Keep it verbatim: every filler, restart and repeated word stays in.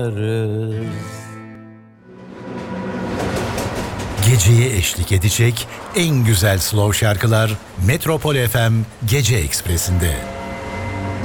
Geceye eşlik edecek en güzel slow şarkılar Metropol F M Gece Ekspresi'nde.